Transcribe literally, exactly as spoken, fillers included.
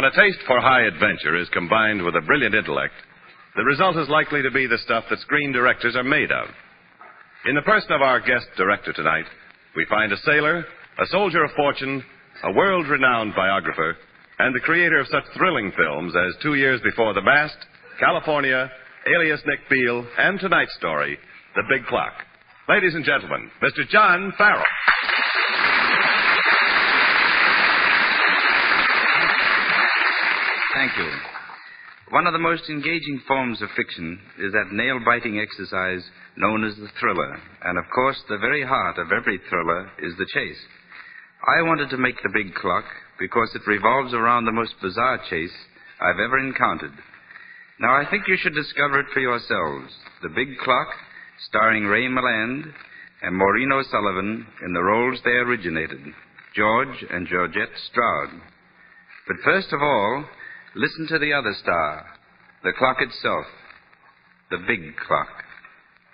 When a taste for high adventure is combined with a brilliant intellect, the result is likely to be the stuff that screen directors are made of. In the person of our guest director tonight, we find a sailor, a soldier of fortune, a world-renowned biographer, and the creator of such thrilling films as Two Years Before the Mast, California, Alias Nick Beale, and tonight's story, The Big Clock. Ladies and gentlemen, Mister John Farrell. Thank you. One of the most engaging forms of fiction is that nail-biting exercise known as the thriller. And, of course, the very heart of every thriller is the chase. I wanted to make The Big Clock because it revolves around the most bizarre chase I've ever encountered. Now, I think you should discover it for yourselves. The Big Clock, starring Ray Milland and Maureen O'Sullivan in the roles they originated, George and Georgette Stroud. But first of all, listen to the other star, the clock itself, the Big Clock.